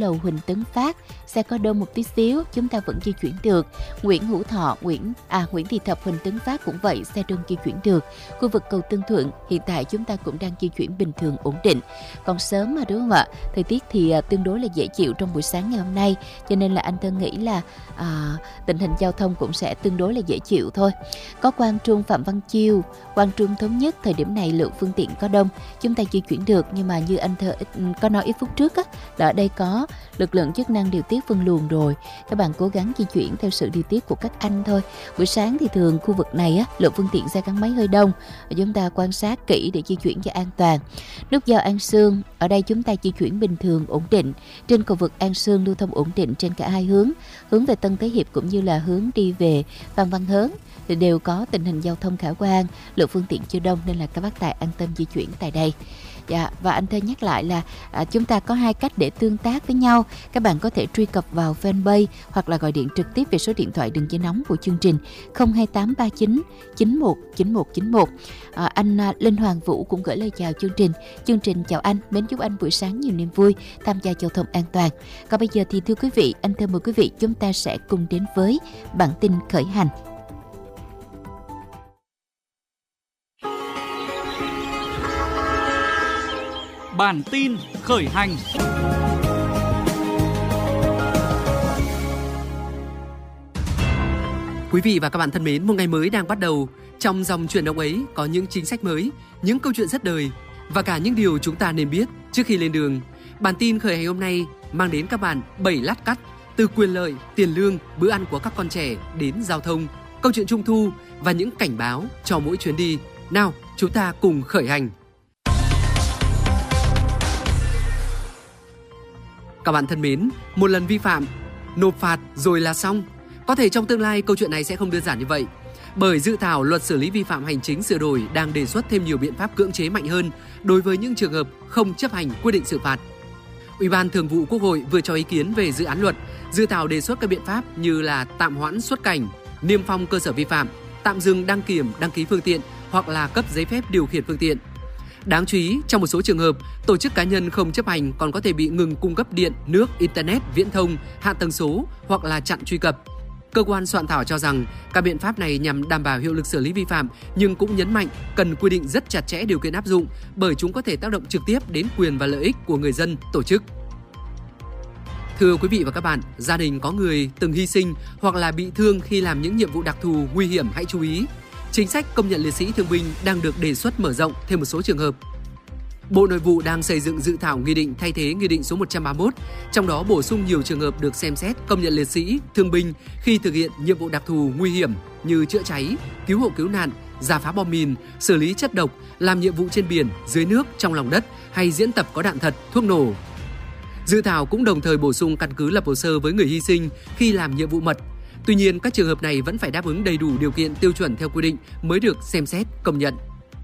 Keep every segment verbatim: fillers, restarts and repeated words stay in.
lầu Huỳnh Tấn Phát, xe có đông một tí xíu, chúng ta vẫn di chuyển được. Nguyễn Hữu Thọ, Nguyễn à Nguyễn Thị Thập, Huỳnh Tấn Phát cũng vậy, xe đông di chuyển được. Khu vực cầu Tân Thuận hiện tại chúng ta cũng đang di chuyển bình thường ổn định. Còn sớm mà đúng không ạ? Thời tiết thì uh, tương đối là dễ chịu trong buổi sáng ngày hôm nay, cho nên là anh Thân nghĩ là uh, tình hình giao thông cũng sẽ tương đối là dễ chịu thôi. Có Quang Trung, Phạm Văn Chiêu, Quang Trung Thống Nhất, thời điểm này lượng phương tiện có đông, chúng ta di chuyển được, nhưng mà như anh Thơ có nói ít phút trước á, là ở đây có lực lượng chức năng điều tiết phân luồng rồi. Các bạn cố gắng di chuyển theo sự điều tiết của các anh thôi. Buổi sáng thì thường khu vực này á, lượng phương tiện xe gắn máy hơi đông, chúng ta quan sát kỹ để di chuyển cho an toàn. Nút giao An Sương, ở đây chúng ta di chuyển bình thường ổn định. Trên cầu vượt An Sương lưu thông ổn định trên cả hai hướng, hướng về Tân Thế Hiệp cũng như là hướng đi về Phan Văn Hớn thì đều có tình hình giao thông khả quan, lượng phương tiện chưa đông nên là các bác tài an tâm di chuyển tại đây. Dạ, và anh Thơ nhắc lại là à, chúng ta có hai cách để tương tác với nhau. Các bạn có thể truy cập vào fanpage hoặc là gọi điện trực tiếp về số điện thoại đường dây nóng của chương trình không hai tám ba chín chín một chín một chín một. À, anh à, Linh Hoàng Vũ cũng gửi lời chào chương trình. Chương trình chào anh, mến chúc anh buổi sáng nhiều niềm vui, tham gia giao thông an toàn. Còn bây giờ thì thưa quý vị, anh Thơ mời quý vị chúng ta sẽ cùng đến với bản tin khởi hành. Bản tin khởi hành. Quý vị và các bạn thân mến, một ngày mới đang bắt đầu. Trong dòng chuyển động ấy có những chính sách mới, những câu chuyện rất đời và cả những điều chúng ta nên biết trước khi lên đường. Bản tin khởi hành hôm nay mang đến các bạn bảy lát cắt từ quyền lợi, tiền lương, bữa ăn của các con trẻ đến giao thông, câu chuyện trung thu và những cảnh báo cho mỗi chuyến đi. Nào, chúng ta cùng khởi hành. Các bạn thân mến, một lần vi phạm, nộp phạt rồi là xong. Có thể trong tương lai câu chuyện này sẽ không đơn giản như vậy. Bởi dự thảo luật xử lý vi phạm hành chính sửa đổi đang đề xuất thêm nhiều biện pháp cưỡng chế mạnh hơn đối với những trường hợp không chấp hành quyết định xử phạt. Ủy ban Thường vụ Quốc hội vừa cho ý kiến về dự án luật. Dự thảo đề xuất các biện pháp như là tạm hoãn xuất cảnh, niêm phong cơ sở vi phạm, tạm dừng đăng kiểm, đăng ký phương tiện hoặc là cấp giấy phép điều khiển phương tiện. Đáng chú ý, trong một số trường hợp, tổ chức cá nhân không chấp hành còn có thể bị ngừng cung cấp điện, nước, internet, viễn thông, hạ tầng số hoặc là chặn truy cập. Cơ quan soạn thảo cho rằng các biện pháp này nhằm đảm bảo hiệu lực xử lý vi phạm, nhưng cũng nhấn mạnh cần quy định rất chặt chẽ điều kiện áp dụng bởi chúng có thể tác động trực tiếp đến quyền và lợi ích của người dân, tổ chức. Thưa quý vị và các bạn, gia đình có người từng hy sinh hoặc là bị thương khi làm những nhiệm vụ đặc thù nguy hiểm hãy chú ý. Chính sách công nhận liệt sĩ thương binh đang được đề xuất mở rộng thêm một số trường hợp. Bộ Nội vụ đang xây dựng dự thảo nghị định thay thế nghị định số một trăm ba mươi mốt, trong đó bổ sung nhiều trường hợp được xem xét công nhận liệt sĩ, thương binh khi thực hiện nhiệm vụ đặc thù nguy hiểm như chữa cháy, cứu hộ cứu nạn, rà phá bom mìn, xử lý chất độc, làm nhiệm vụ trên biển, dưới nước, trong lòng đất hay diễn tập có đạn thật, thuốc nổ. Dự thảo cũng đồng thời bổ sung căn cứ lập hồ sơ với người hy sinh khi làm nhiệm vụ mật. Tuy nhiên, các trường hợp này vẫn phải đáp ứng đầy đủ điều kiện tiêu chuẩn theo quy định mới được xem xét công nhận.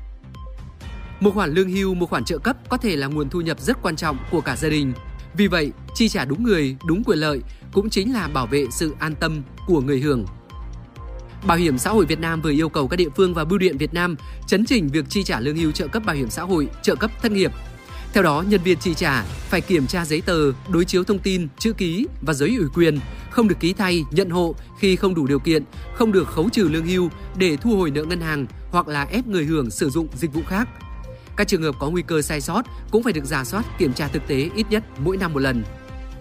Một khoản lương hưu, một khoản trợ cấp có thể là nguồn thu nhập rất quan trọng của cả gia đình. Vì vậy, chi trả đúng người, đúng quyền lợi cũng chính là bảo vệ sự an tâm của người hưởng. Bảo hiểm xã hội Việt Nam vừa yêu cầu các địa phương và bưu điện Việt Nam chấn chỉnh việc chi trả lương hưu, trợ cấp bảo hiểm xã hội, trợ cấp thất nghiệp. Theo đó, nhân viên chi trả phải kiểm tra giấy tờ, đối chiếu thông tin, chữ ký và giấy ủy quyền, không được ký thay, nhận hộ khi không đủ điều kiện, không được khấu trừ lương hưu để thu hồi nợ ngân hàng hoặc là ép người hưởng sử dụng dịch vụ khác. Các trường hợp có nguy cơ sai sót cũng phải được rà soát, kiểm tra thực tế ít nhất mỗi năm một lần.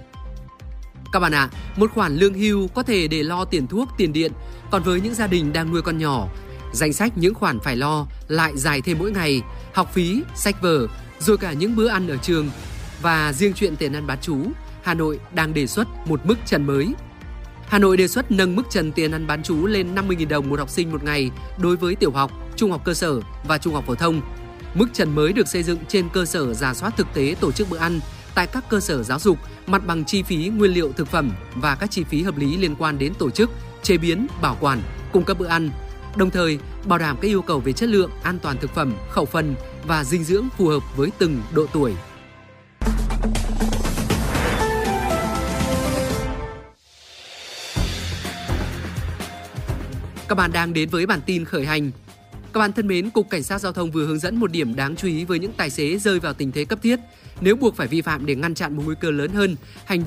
Các bạn ạ, à, một khoản lương hưu có thể để lo tiền thuốc, tiền điện, còn với những gia đình đang nuôi con nhỏ, danh sách những khoản phải lo lại dài thêm mỗi ngày, học phí, sách vở, rồi cả những bữa ăn ở trường. Và riêng chuyện tiền ăn bán trú, Hà Nội đang đề xuất một mức trần mới. Hà Nội đề xuất nâng mức trần tiền ăn bán trú lên năm mươi nghìn đồng một học sinh một ngày đối với tiểu học, trung học cơ sở và trung học phổ thông. Mức trần mới được xây dựng trên cơ sở rà soát thực tế tổ chức bữa ăn tại các cơ sở giáo dục, mặt bằng chi phí nguyên liệu thực phẩm và các chi phí hợp lý liên quan đến tổ chức, chế biến, bảo quản, cung cấp bữa ăn. Đồng thời, bảo đảm các yêu cầu về chất lượng, an toàn thực phẩm, khẩu phần và dinh dưỡng phù hợp với từng độ tuổi. Các bạn đang đến với bản tin khởi hành. Các bạn thân mến, Cục Cảnh sát Giao thông vừa hướng dẫn một điểm đáng chú ý với những tài xế rơi vào tình thế cấp thiết. Nếu buộc phải vi phạm để ngăn chặn một nguy cơ lớn hơn, hành